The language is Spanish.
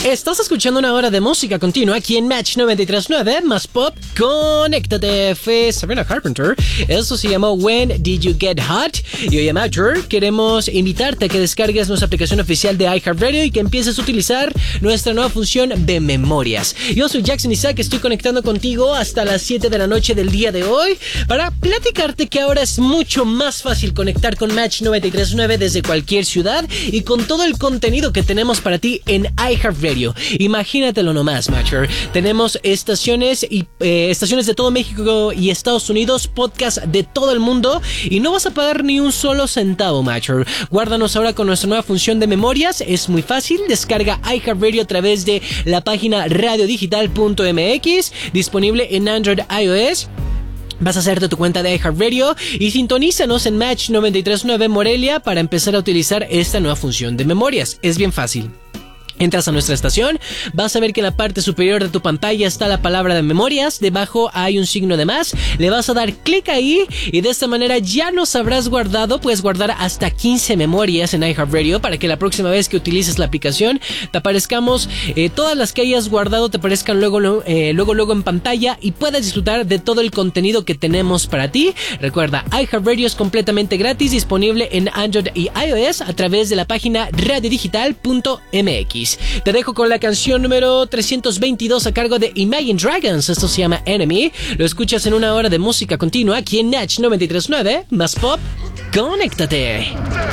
Estás escuchando una hora de música continua aquí en Match 93.9 más pop. Conéctate. Fue Sabrina Carpenter. Eso se llamó When Did You Get Hot. Y hoy en Match queremos invitarte a que descargues nuestra aplicación oficial de iHeartRadio y que empieces a utilizar nuestra nueva función de memorias. Yo soy Jackson Isaac, estoy conectando contigo hasta las 7 de la noche del día de hoy para platicarte que ahora es mucho más fácil conectar con Match 93.9 desde cualquier ciudad y con todo el contenido que tenemos para ti en iHeartRadio. Imagínatelo nomás, Matcher. Tenemos estaciones de todo México y Estados Unidos, podcast de todo el mundo y no vas a pagar ni un solo centavo, Matcher. Guárdanos ahora con nuestra nueva función de memorias. Es muy fácil. Descarga iHeartRadio a través de la página radiodigital.mx, disponible en Android iOS. Vas a hacerte tu cuenta de iHeartRadio y sintonízanos en Match 93.9 Morelia para empezar a utilizar esta nueva función de memorias. Es bien fácil. Entras a nuestra estación, vas a ver que en la parte superior de tu pantalla está la palabra de memorias, debajo hay un signo de más, le vas a dar clic ahí y de esta manera ya nos habrás guardado, puedes guardar hasta 15 memorias en iHeartRadio para que la próxima vez que utilices la aplicación te aparezcamos, todas las que hayas guardado te aparezcan luego en pantalla y puedas disfrutar de todo el contenido que tenemos para ti. Recuerda, iHeartRadio es completamente gratis, disponible en Android y iOS a través de la página radiodigital.mx. Te dejo con la canción número 322 a cargo de Imagine Dragons. Esto se llama Enemy. Lo escuchas en una hora de música continua aquí en Match 93.9 más pop. Conéctate.